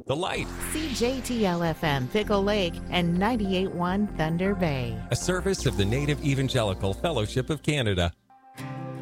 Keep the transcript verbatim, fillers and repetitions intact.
The Light. C J T L F M Pickle Lake and ninety-eight point one Thunder Bay. A service of the Native Evangelical Fellowship of Canada.